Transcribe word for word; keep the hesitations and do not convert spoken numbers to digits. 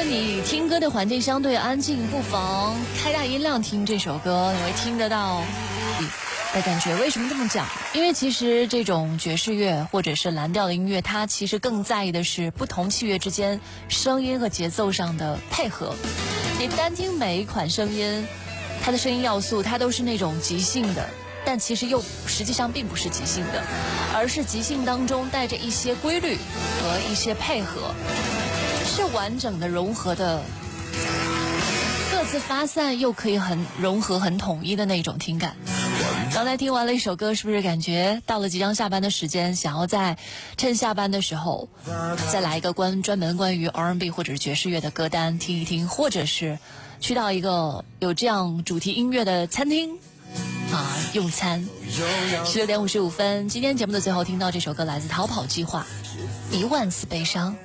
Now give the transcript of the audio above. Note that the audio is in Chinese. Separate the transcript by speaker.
Speaker 1: 果你听歌的环境相对安静，不妨开大音量听这首歌，你会听得到的感觉。为什么这么讲？因为其实这种爵士乐或者是蓝调的音乐，它其实更在意的是不同器乐之间声音和节奏上的配合。你单听每一款声音，它的声音要素它都是那种即兴的，但其实又实际上并不是即兴的，而是即兴当中带着一些规律和一些配合，是完整的融合的，各自发散又可以很融合很统一的那种听感。刚才听完了一首歌，是不是感觉到了即将下班的时间，想要在趁下班的时候再来一个关专门关于 R and B 或者是爵士乐的歌单听一听，或者是去到一个有这样主题音乐的餐厅啊用餐。十六点五十五分，今天节目的最后听到这首歌来自逃跑计划，一万次悲伤。